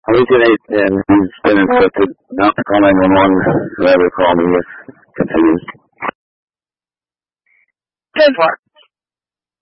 Agent 8, and he's been infected. Now call 911, whoever call me if continues. 10-4.